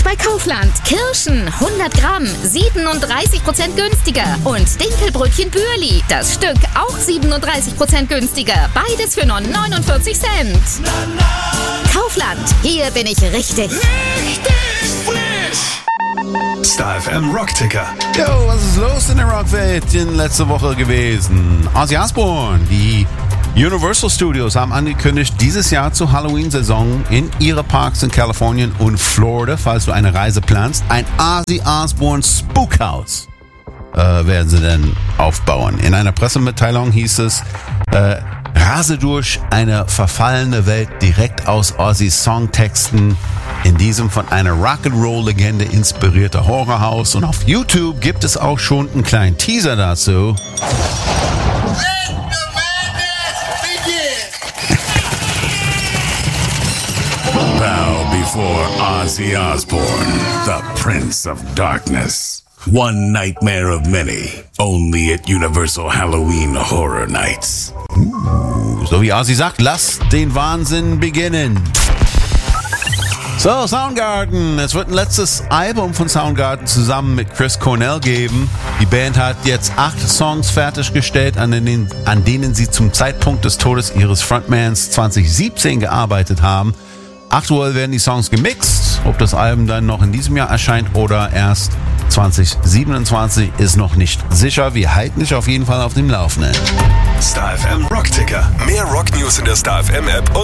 bei Kaufland. Kirschen 100 Gramm 37% günstiger. Und Dinkelbrötchen Bürli, das Stück auch 37% günstiger. Beides für nur 49 Cent. Kaufland, hier bin ich richtig. Richtig frisch! Star FM Rockticker. Jo, was ist los in der Rockwelt in letzter Woche gewesen? Ozzy Osbourne, die Universal Studios haben angekündigt, dieses Jahr zur Halloween-Saison in ihre Parks in Kalifornien und Florida, falls du eine Reise planst, ein Ozzy Osbourne Spookhouse werden sie dann aufbauen. In einer Pressemitteilung hieß es, rase durch eine verfallene Welt direkt aus Ozzys Songtexten, in diesem von einer Rock'n'Roll-Legende inspirierte Horrorhaus. Und auf YouTube gibt es auch schon einen kleinen Teaser dazu. Bow before Ozzy Osbourne, the Prince of Darkness. One nightmare of many, only at Universal Halloween Horror Nights. So wie Ozzy sagt, lass den Wahnsinn beginnen. So, Soundgarden. Es wird ein letztes Album von Soundgarden zusammen mit Chris Cornell geben. Die Band hat jetzt 8 Songs fertiggestellt, an denen sie zum Zeitpunkt des Todes ihres Frontmans 2017 gearbeitet haben. Aktuell werden die Songs gemixt. Ob das Album dann noch in diesem Jahr erscheint oder erst 2027 ist noch nicht sicher. Wir halten dich auf jeden Fall auf dem Laufenden. Star FM Rockticker. Mehr Rocknews in der Star FM App und